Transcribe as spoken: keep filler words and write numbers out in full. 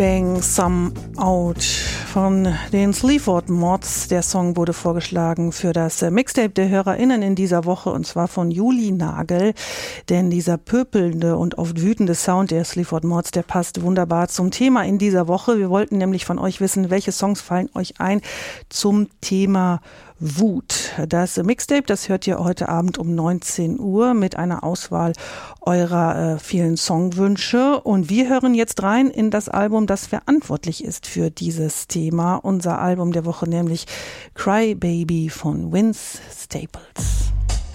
Bang Some Out von den Sleaford Mods. Der Song wurde vorgeschlagen für das Mixtape der HörerInnen in dieser Woche, und zwar von Juli Nagel. Denn dieser pöpelnde und oft wütende Sound der Sleaford Mods, der passt wunderbar zum Thema in dieser Woche. Wir wollten nämlich von euch wissen, welche Songs fallen euch ein zum Thema Wut. Das Mixtape, das hört ihr heute Abend um neunzehn Uhr mit einer Auswahl eurer äh, vielen Songwünsche. Und wir hören jetzt rein in das Album, das verantwortlich ist für dieses Thema. Unser Album der Woche, nämlich Cry Baby von Vince Staples.